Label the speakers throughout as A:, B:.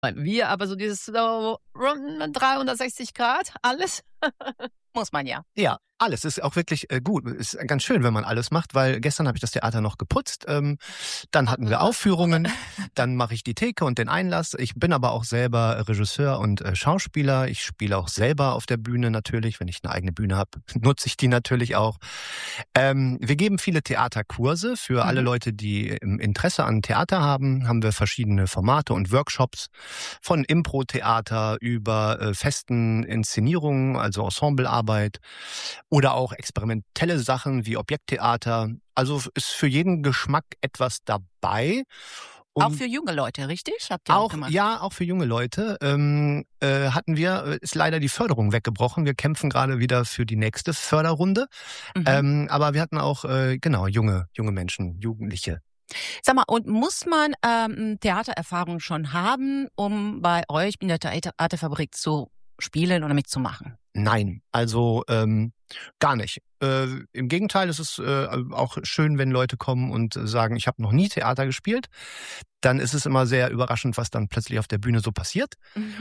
A: Wir aber so dieses so 360 Grad, alles.
B: Muss man ja.
C: Ja, alles ist auch wirklich gut. Ist ganz schön, wenn man alles macht, weil gestern habe ich das Theater noch geputzt. Dann hatten wir Aufführungen, dann mache ich die Theke und den Einlass. Ich bin aber auch selber Regisseur und Schauspieler. Ich spiele auch selber auf der Bühne natürlich. Wenn ich eine eigene Bühne habe, nutze ich die natürlich auch. Wir geben viele Theaterkurse für alle Leute, die Interesse an Theater haben. Haben wir verschiedene Formate und Workshops von Impro-Theater über festen Inszenierungen, also Ensemblearbeit oder auch experimentelle Sachen wie Objekttheater. Also ist für jeden Geschmack etwas dabei. Und
B: Auch für junge Leute, richtig? Habt ihr auch gemacht?
C: Ja, auch für junge Leute. Ist leider die Förderung weggebrochen. Wir kämpfen gerade wieder für die nächste Förderrunde. Aber wir hatten auch, junge Menschen, Jugendliche.
B: Sag mal, und muss man Theatererfahrung schon haben, um bei euch in der Theaterfabrik zu spielen oder mitzumachen?
C: Nein, also gar nicht. Im Gegenteil, es ist auch schön, wenn Leute kommen und sagen, ich habe noch nie Theater gespielt. Dann ist es immer sehr überraschend, was dann plötzlich auf der Bühne so passiert.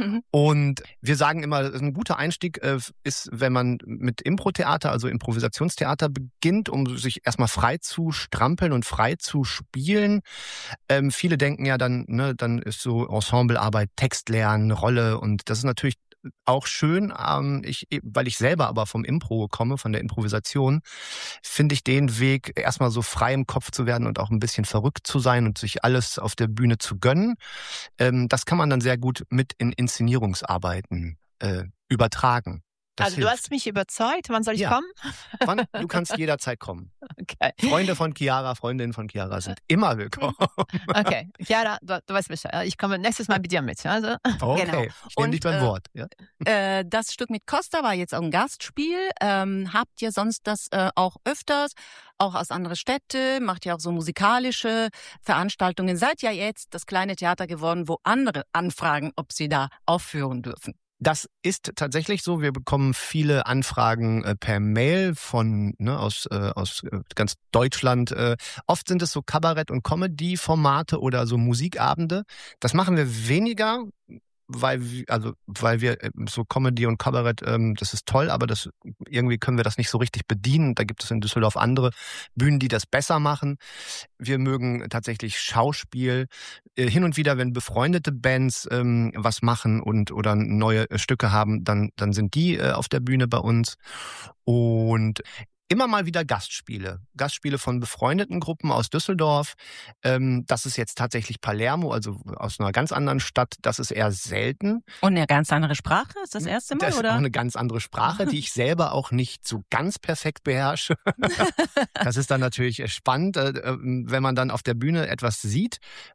C: Und wir sagen immer, ein guter Einstieg ist, wenn man mit Impro-Theater, also Improvisationstheater beginnt, um sich erstmal frei zu strampeln und frei zu spielen. Viele denken ja dann, ne, dann ist so Ensemblearbeit, Text lernen, Rolle, und das ist natürlich auch schön, weil ich selber aber vom Impro komme, von der Improvisation, finde ich den Weg, erstmal so frei im Kopf zu werden und auch ein bisschen verrückt zu sein und sich alles auf der Bühne zu gönnen. Das kann man dann sehr gut mit in Inszenierungsarbeiten übertragen. Das
A: Also du
C: hilft.
A: hast mich überzeugt. Wann soll ich
C: Ja.
A: kommen?
C: Du kannst jederzeit kommen.
A: Okay.
C: Freundinnen von Chiara sind immer willkommen.
A: Okay. Chiara, du weißt Bescheid. Ich komme nächstes Mal mit dir mit. Also.
C: Okay,
B: Genau.
C: ich nehme dich
B: Und,
C: beim Wort. Ja.
B: Das Stück mit Costa war jetzt auch ein Gastspiel. Habt ihr sonst das auch öfters, auch aus anderen Städten? Macht ihr auch so musikalische Veranstaltungen? Seid ja jetzt das kleine Theater geworden, wo andere anfragen, ob sie da aufführen dürfen.
C: Das ist tatsächlich so. Wir bekommen viele Anfragen per Mail aus ganz Deutschland. Oft sind es so Kabarett- und Comedy-Formate oder so Musikabende. Das machen wir weniger, weil wir so Comedy und Kabarett, das ist toll, aber irgendwie können wir das nicht so richtig bedienen. Da gibt es in Düsseldorf andere Bühnen, die das besser machen. Wir mögen tatsächlich Schauspiel. Hin und wieder, wenn befreundete Bands was machen oder neue Stücke haben, dann sind die auf der Bühne bei uns. Und immer mal wieder Gastspiele von befreundeten Gruppen aus Düsseldorf. Das ist jetzt tatsächlich Palermo, also aus einer ganz anderen Stadt. Das ist eher selten.
B: Und eine ganz andere Sprache? Ist das erste Mal,
C: Das ist
B: oder?
C: auch eine ganz andere Sprache, die ich selber auch nicht so ganz perfekt beherrsche. Das ist dann natürlich spannend, wenn man dann auf der Bühne etwas sieht,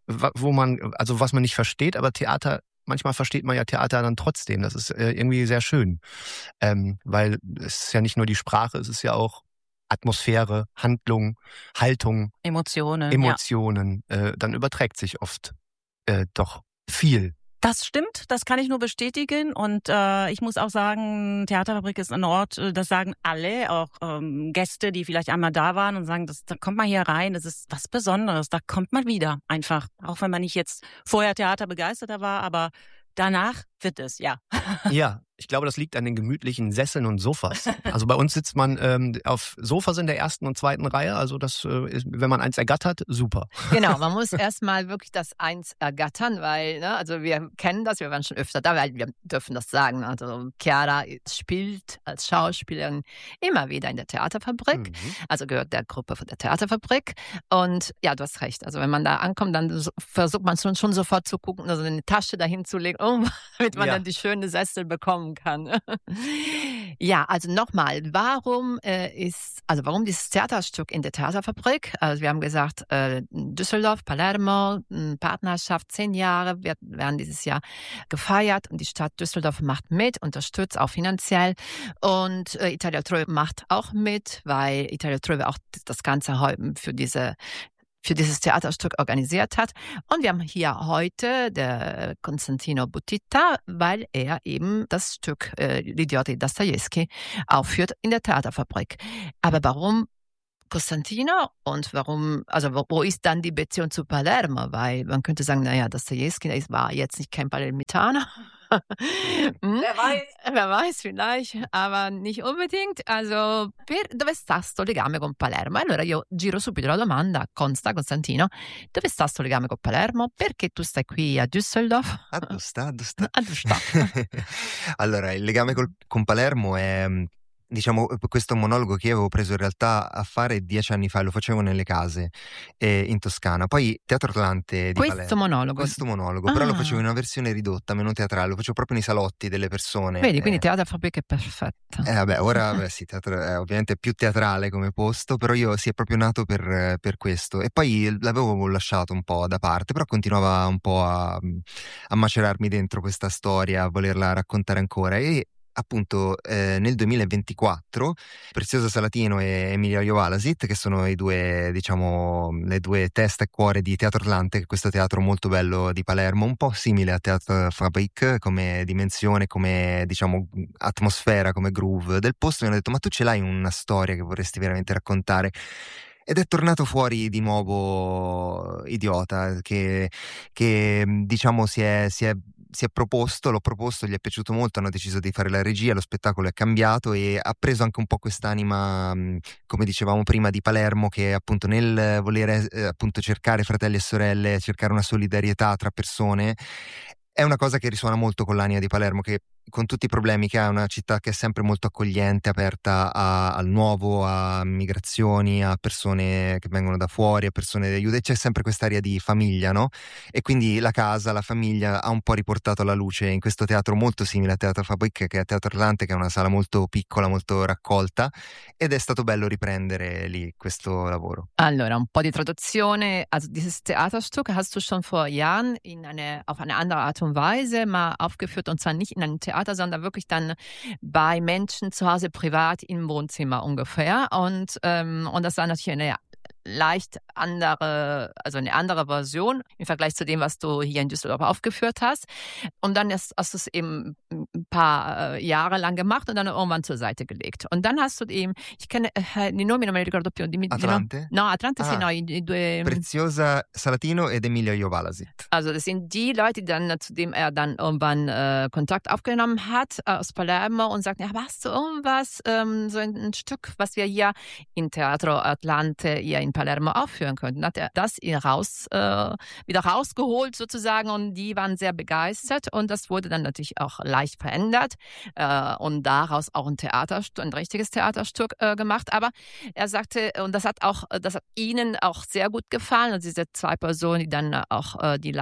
C: was man nicht versteht, aber manchmal versteht man ja Theater dann trotzdem. Das ist irgendwie sehr schön, weil es ist ja nicht nur die Sprache, es ist ja auch Atmosphäre, Handlung, Haltung,
B: Emotionen.
C: Dann überträgt sich oft doch viel.
B: Das stimmt, das kann ich nur bestätigen. Und ich muss auch sagen, Theaterfabrik ist ein Ort, das sagen alle, auch Gäste, die vielleicht einmal da waren und sagen, da kommt man hier rein, das ist was Besonderes, da kommt man wieder einfach. Auch wenn man nicht jetzt vorher Theaterbegeisterter war, aber danach wird es, ja.
C: Ja, ich glaube, das liegt an den gemütlichen Sesseln und Sofas. Also bei uns sitzt man auf Sofas in der ersten und zweiten Reihe. Also das ist, wenn man eins ergattert, super.
A: Genau, man muss erstmal wirklich das eins ergattern, weil, also wir kennen das, wir waren schon öfter da, weil wir dürfen das sagen. Also Chiara spielt als Schauspielerin immer wieder in der Theaterfabrik, also gehört der Gruppe von der Theaterfabrik. Und ja, du hast recht, also wenn man da ankommt, dann versucht man schon sofort zu gucken, also eine Tasche dahin zu legen, damit man dann die schöne Sessel bekommen kann. Ja, also nochmal, warum dieses Theaterstück in der Theaterfabrik? Also wir haben gesagt, Düsseldorf, Palermo, Partnerschaft 10 Jahre, werden dieses Jahr gefeiert und die Stadt Düsseldorf macht mit, unterstützt auch finanziell und Italia Trove macht auch mit, weil Italia Trove auch das Ganze für dieses Theaterstück organisiert hat. Und wir haben hier heute der Konstantino Buttitta, weil er eben das Stück L'Idiota di Dostoevsky aufführt in der Theaterfabrik. Aber warum Costantino und warum, also wo ist dann die Beziehung zu Palermo? Weil man könnte sagen, naja, Dostojewski war jetzt nicht kein Palermitaner.
B: Wer weiß.
A: Wer weiß, vielleicht, aber nicht unbedingt. Also, dove sta sto legame con Palermo? Allora io giro subito la domanda a Costantino, dove sta sto legame con Palermo? Perché tu stai qui a Düsseldorf?
C: Addusta.
A: Addusta.
C: Allora, il legame con Palermo è, diciamo, questo monologo che io avevo preso in realtà a fare 10 anni fa, lo facevo nelle case in Toscana. Poi Teatro Atlante di
A: Questo
C: Palermo. Questo
A: monologo.
C: però lo facevo in una versione ridotta, meno teatrale, lo facevo proprio nei salotti delle persone.
A: Vedi, quindi Theaterfabrik è perfetta.
C: Vabbè, ora sì, teatro è ovviamente più teatrale come posto, però io è proprio nato per questo. E poi l'avevo lasciato un po' da parte, però continuava un po' a macerarmi dentro questa storia, a volerla raccontare ancora. E appunto nel 2024 Preziosa Salatino e Emilia Jovalasit, che sono i due, diciamo, le due testa e cuore di Teatro Atlante, che è questo teatro molto bello di Palermo, un po' simile a Theaterfabrik come dimensione, come, diciamo, atmosfera, come groove del posto. Mi hanno detto: ma tu ce l'hai una storia che vorresti veramente raccontare? Ed è tornato fuori di nuovo Idiota, che diciamo si è proposto, l'ho proposto, gli è piaciuto molto, hanno deciso di fare la regia, lo spettacolo è cambiato e ha preso anche un po' quest'anima, come dicevamo prima, di Palermo, che appunto nel volere appunto cercare fratelli e sorelle, cercare una solidarietà tra persone, è una cosa che risuona molto con l'anima di Palermo, che con tutti i problemi che ha, è una città che è sempre molto accogliente, aperta al nuovo, a migrazioni, a persone che vengono da fuori, a persone di aiuto, e c'è sempre quest'aria di famiglia, no? E quindi la casa, la famiglia ha un po' riportato alla luce in questo teatro molto simile a Teatro Fabrik, che è Teatro Atlante, che è una sala molto piccola, molto raccolta, ed è stato bello riprendere lì questo lavoro.
A: Allora, un po' di traduzione. Also dieses Theaterstück hast du schon vor Jahren auf eine andere Art und Weise mal aufgeführt, und zwar nicht in einem Theater, sondern wirklich dann bei Menschen zu Hause privat im Wohnzimmer ungefähr. Und das war natürlich eine leicht andere, also eine andere Version im Vergleich zu dem, was du hier in Düsseldorf aufgeführt hast. Und dann hast du es eben ein paar Jahre lang gemacht und dann irgendwann zur Seite gelegt. Und dann hast du eben, ich kenne i nomi, non me li ricordo più.
C: Atlante?
A: No, Atlante sì, no, i due.
C: Preziosa Salatino ed Emilia Jovalasit.
A: Also das sind die Leute, die dann, zu dem er dann irgendwann Kontakt aufgenommen hat aus Palermo und sagt, ja, hast du irgendwas, so ein Stück, was wir hier in Teatro Atlante hier in Palermo aufführen könnten. Dann hat er das wieder rausgeholt sozusagen, und die waren sehr begeistert, und das wurde dann natürlich auch leicht verändert und daraus auch ein richtiges Theaterstück gemacht. Aber er sagte, und das hat ihnen auch sehr gut gefallen, und diese zwei Personen, die dann auch die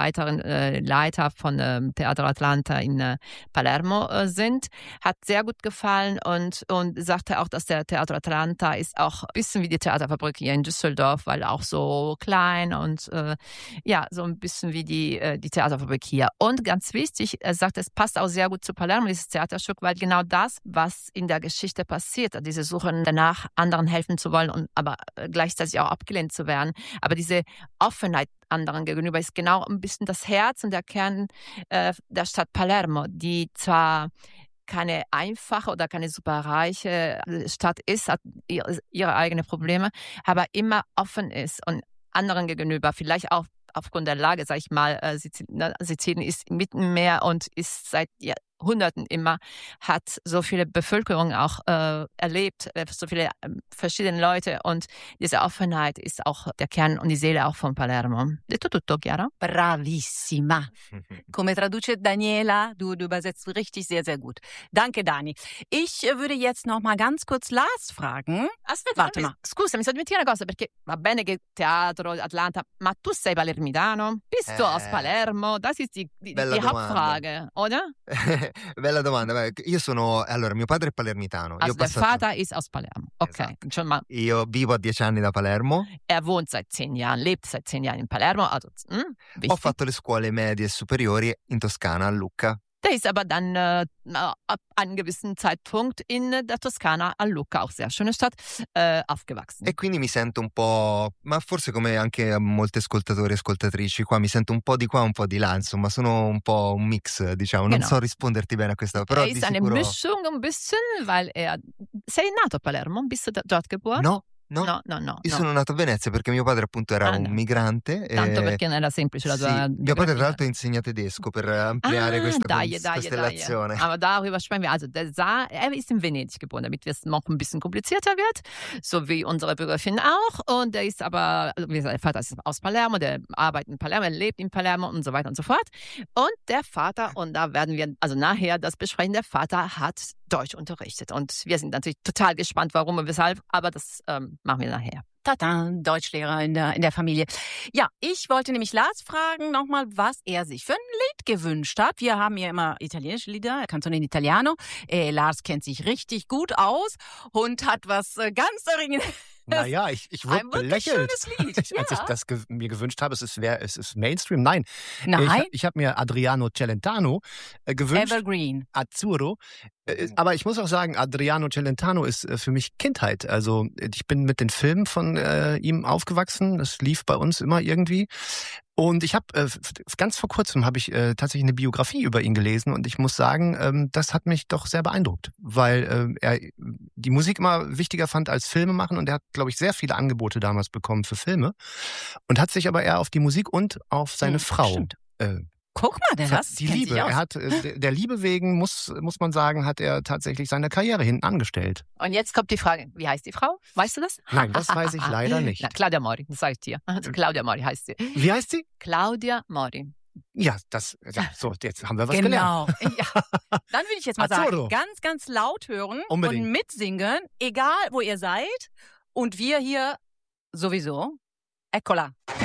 A: Leiter von Teatro Atlanta in Palermo sind, hat sehr gut gefallen, und sagte auch, dass der Teatro Atlanta ist auch ein bisschen wie die Theaterfabrik hier in Düsseldorf, weil auch so klein und ja, so ein bisschen wie die Theaterfabrik hier. Und ganz wichtig, er sagt, es passt auch sehr gut zu Palermo, dieses Theaterstück, weil genau das, was in der Geschichte passiert, diese Suche danach, anderen helfen zu wollen, und aber gleichzeitig auch abgelehnt zu werden, aber diese Offenheit anderen gegenüber ist genau ein bisschen das Herz und der Kern der Stadt Palermo, die zwar keine einfache oder keine superreiche Stadt ist, hat ihre eigenen Probleme, aber immer offen ist und anderen gegenüber, vielleicht auch aufgrund der Lage, sag ich mal, Sizilien ist im Mittelmeer und ist seit Jahrhunderten immer, hat so viele Bevölkerung auch erlebt, so viele verschiedene Leute, und diese Offenheit ist auch der Kern und die Seele auch von Palermo. Detto tutto, Chiara?
B: Bravissima. Come traduce Daniela, du übersetzt richtig sehr, sehr gut. Danke, Dani. Ich würde jetzt noch mal ganz kurz Lars fragen.
A: Aspetta,
B: Warte mal.
A: Scusa, mi sono dimenticata una cosa, perché va bene che Teatro Atlanta, ma tu sei palermitano? Bist du aus Palermo? Das ist die Hauptfrage, oder?
C: Bella domanda. Io allora, mio padre è palermitano.
A: Also der Vater ist aus Palermo. Okay.
C: Esatto. Io vivo a 10 anni da Palermo.
A: Er wohnt seit 10 Jahren, lebt seit 10 Jahren in Palermo. Also,
C: ho fatto le scuole medie e superiori in Toscana, a Lucca.
A: Der ist aber dann ab einem gewissen Zeitpunkt in der Toskana, a Lucca, auch sehr schöne Stadt, aufgewachsen.
C: E quindi mi sento un po', ma forse come anche molti ascoltatori e ascoltatrici qua, mi sento un po' di qua, un po' di là, insomma, sono un po' un mix, diciamo, non so risponderti bene a questa, però
A: ist eine Mischung ein bisschen, weil sei nato a Palermo? Bist du dort geboren?
C: No,
D: No?
A: No.
D: Io sono nato a Venezia perché mio padre appunto era un migrante.
A: Tanto perché non era semplice la tua...
D: Mio padre tra l'altro insegna tedesco per ampliare questa Konstellation.
A: Aber darüber sprechen wir. Also er ist in Venedig geboren, damit es noch ein bisschen komplizierter wird, so wie unsere Bürgerchen auch. Und der ist aber, also wie gesagt, der Vater ist aus Palermo, der arbeitet in Palermo, er lebt in Palermo und so weiter und so fort. Und der Vater, und da werden wir also nachher das besprechen, der Vater hat Deutsch unterrichtet. Und wir sind natürlich total gespannt, warum und weshalb, aber das machen wir nachher.
B: Tata, Deutschlehrer in der Familie. Ja, ich wollte nämlich Lars fragen nochmal, was er sich für ein Lied gewünscht hat. Wir haben ja immer italienische Lieder, Canzone in Italiano. Lars kennt sich richtig gut aus und hat was ganz Originelles.
C: Naja, ich wurde belächelt.
B: Schönes Lied.
C: Als ich das mir gewünscht habe, es ist Mainstream. Nein.
B: Nein.
C: Ich habe mir Adriano Celentano gewünscht.
B: Evergreen.
C: Azzurro. Aber ich muss auch sagen, Adriano Celentano ist für mich Kindheit. Also ich bin mit den Filmen von ihm aufgewachsen. Das lief bei uns immer irgendwie. Und ich habe ganz vor kurzem habe ich tatsächlich eine Biografie über ihn gelesen und ich muss sagen, das hat mich doch sehr beeindruckt, weil er die Musik immer wichtiger fand als Filme machen und er hat, glaube ich, sehr viele Angebote damals bekommen für Filme und hat sich aber eher auf die Musik und auf seine Frau
B: Guck mal, der Lars
C: die Liebe. Er hat der Liebe wegen muss man sagen, hat er tatsächlich seine Karriere hinten angestellt.
A: Und jetzt kommt die Frage, wie heißt die Frau? Weißt du das?
C: Nein, das weiß ich leider nicht.
A: Na, Claudia Mori, das sage ich dir. Also Claudia Mori heißt sie.
C: Wie heißt sie?
A: Claudia Mori.
C: Ja, so, jetzt haben wir was gelernt.
B: Genau. Ja. Dann würde ich jetzt mal
C: Azzurro.
B: sagen, ganz, ganz laut hören
C: Unbedingt.
B: und mitsingen, egal wo ihr seid. Und wir hier sowieso. Eccola.